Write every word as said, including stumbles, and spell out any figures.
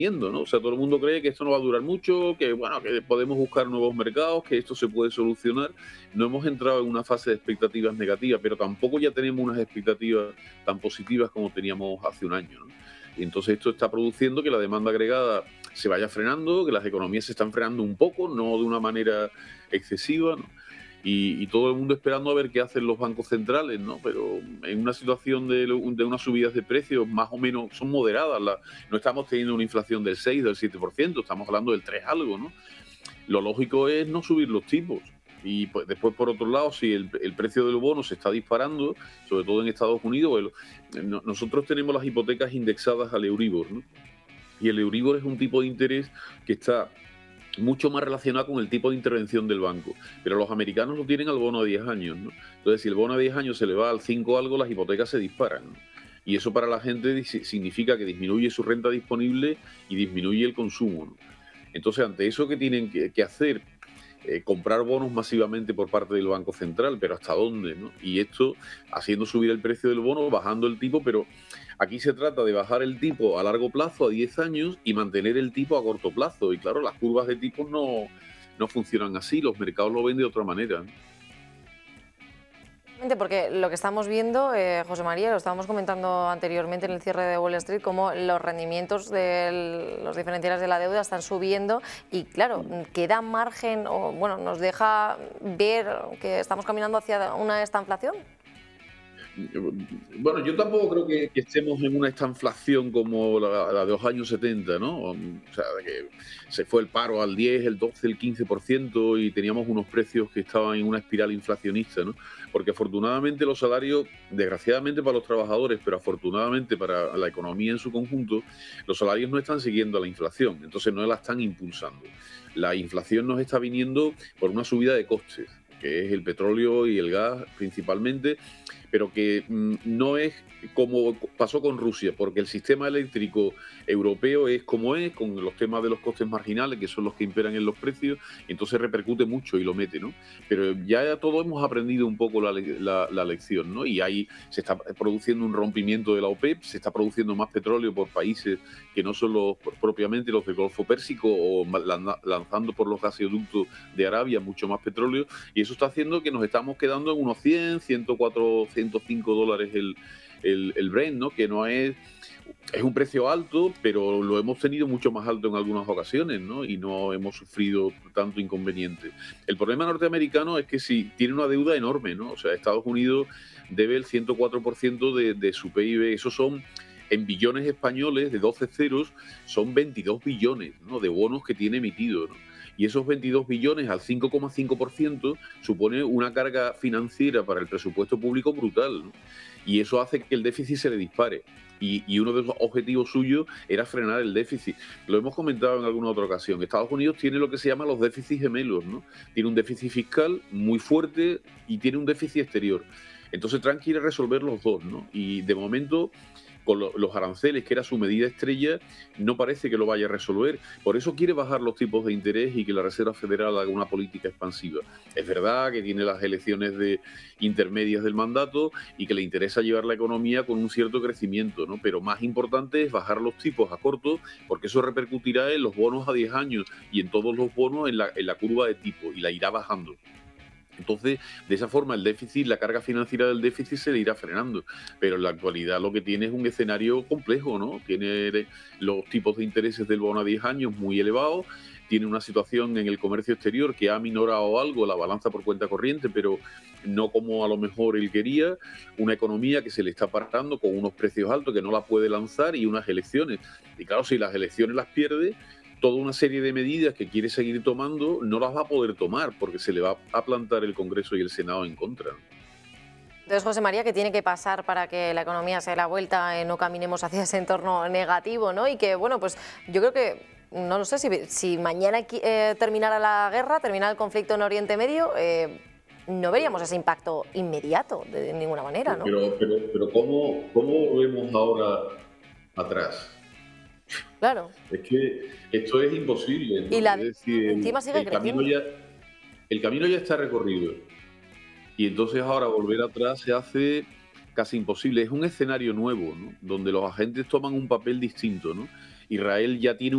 ¿no? O sea, todo el mundo cree que esto no va a durar mucho, que bueno, que podemos buscar nuevos mercados, que esto se puede solucionar. No hemos entrado en una fase de expectativas negativas, pero tampoco ya tenemos unas expectativas tan positivas como teníamos hace un año, ¿no? Y entonces esto está produciendo que la demanda agregada se vaya frenando, que las economías se están frenando un poco, no de una manera excesiva, ¿no? Y, y todo el mundo esperando a ver qué hacen los bancos centrales, ¿no? Pero en una situación de, de unas subidas de precios más o menos son moderadas. La, no estamos teniendo una inflación del seis, del siete por ciento, estamos hablando del tres algo, ¿no? Lo lógico es no subir los tipos. Y pues, después, por otro lado, si el, el precio del bono se está disparando, sobre todo en Estados Unidos, el, no, nosotros tenemos las hipotecas indexadas al Euribor, ¿no? Y el Euribor es un tipo de interés que está mucho más relacionado con el tipo de intervención del banco. Pero los americanos lo tienen al bono a diez años, ¿no? Entonces, si el bono a diez años se le va al cinco algo, las hipotecas se disparan, ¿no? Y eso para la gente significa que disminuye su renta disponible y disminuye el consumo, ¿no? Entonces, ante eso, ¿qué tienen que, que hacer? Eh, comprar bonos masivamente por parte del Banco Central, pero ¿hasta dónde, no? Y esto haciendo subir el precio del bono, bajando el tipo, pero aquí se trata de bajar el tipo a largo plazo, a diez años, y mantener el tipo a corto plazo. Y claro, las curvas de tipos no, no funcionan así, los mercados lo ven de otra manera, ¿no? Porque lo que estamos viendo, eh, José María, lo estábamos comentando anteriormente en el cierre de Wall Street, cómo los rendimientos de los diferenciales de la deuda están subiendo y, claro, queda margen, o bueno, nos deja ver que estamos caminando hacia una estanflación. Bueno, yo tampoco creo que, que estemos en una estanflación como la, la de los años setenta, ¿no? O sea, de que se fue el paro al diez, el doce, el quince por ciento y teníamos unos precios que estaban en una espiral inflacionista, ¿no? Porque afortunadamente los salarios, desgraciadamente para los trabajadores, pero afortunadamente para la economía en su conjunto, los salarios no están siguiendo a la inflación, entonces no la están impulsando. La inflación nos está viniendo por una subida de costes, que es el petróleo y el gas principalmente, pero que mmm, no es como pasó con Rusia, porque el sistema eléctrico europeo es como es, con los temas de los costes marginales, que son los que imperan en los precios, y entonces repercute mucho y lo mete, ¿no? Pero ya todos hemos aprendido un poco la, la, la lección, ¿no? Y ahí se está produciendo un rompimiento de la OPEP, se está produciendo más petróleo por países que no son los, propiamente los del Golfo Pérsico, o lanzando por los gasoductos de Arabia mucho más petróleo, y eso está haciendo que nos estamos quedando en unos cien, ciento cuatro, ciento cinco dólares el, el, el Brent, ¿no? Que no es, es un precio alto, pero lo hemos tenido mucho más alto en algunas ocasiones, ¿no? Y no hemos sufrido tanto inconveniente. El problema norteamericano es que si tiene una deuda enorme, ¿no? O sea, Estados Unidos debe el ciento cuatro por ciento de, de su P I B, esos son en billones españoles de doce ceros, son veintidós billones, ¿no? De bonos que tiene emitido, ¿no? Y esos veintidós billones al cinco coma cinco por ciento supone una carga financiera para el presupuesto público brutal, ¿no? Y eso hace que el déficit se le dispare. Y, y uno de los objetivos suyos era frenar el déficit. Lo hemos comentado en alguna otra ocasión. Estados Unidos tiene lo que se llama los déficits gemelos, ¿no? Tiene un déficit fiscal muy fuerte y tiene un déficit exterior. Entonces Trump quiere resolver los dos, ¿no? Y de momento, con lo, los aranceles, que era su medida estrella, no parece que lo vaya a resolver. Por eso quiere bajar los tipos de interés y que la Reserva Federal haga una política expansiva. Es verdad que tiene las elecciones de intermedias del mandato y que le interesa llevar la economía con un cierto crecimiento, ¿no? Pero más importante es bajar los tipos a corto, porque eso repercutirá en los bonos a diez años y en todos los bonos en la, en la curva de tipo, y la irá bajando. Entonces, de esa forma, el déficit, la carga financiera del déficit se le irá frenando. Pero en la actualidad lo que tiene es un escenario complejo, ¿no? Tiene los tipos de intereses del bono a diez años muy elevados, tiene una situación en el comercio exterior que ha minorado algo la balanza por cuenta corriente, pero no como a lo mejor él quería, una economía que se le está parando con unos precios altos que no la puede lanzar y unas elecciones. Y claro, si las elecciones las pierde, toda una serie de medidas que quiere seguir tomando no las va a poder tomar porque se le va a plantar el Congreso y el Senado en contra. Entonces, José María, ¿qué tiene que pasar para que la economía se dé la vuelta, eh, no caminemos hacia ese entorno negativo, ¿no? Y que, bueno, pues yo creo que, no lo sé, si, si mañana eh, terminara la guerra, terminara el conflicto en Oriente Medio, eh, no veríamos ese impacto inmediato de ninguna manera, ¿no? Pero, pero, pero ¿cómo, cómo vemos ahora atrás? Claro. Es que esto es imposible, ¿no? Y la Es decir, encima sigue el camino creciendo. ya, el camino ya está recorrido. Y entonces ahora volver atrás se hace casi imposible. Es un escenario nuevo, ¿no? Donde los agentes toman un papel distinto, ¿no? Israel ya tiene